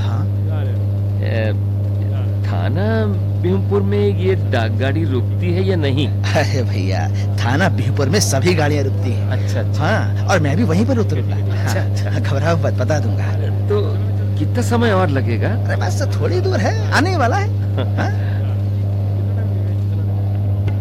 हाँ। थाना बिहुपुर में ये डाक गाड़ी रुकती है या नहीं? अरे भैया, थाना बिहुपुर में सभी गाड़ियाँ रुकती हैं। अच्छा अच्छा। हाँ, और मैं भी वहीं पर उतरूंगा। अच्छा अच्छा। घबराओ मत, बता दूंगा। तो कितना समय और लगेगा? अरे बस थोड़ी दूर है, आने वाला है। हाँ?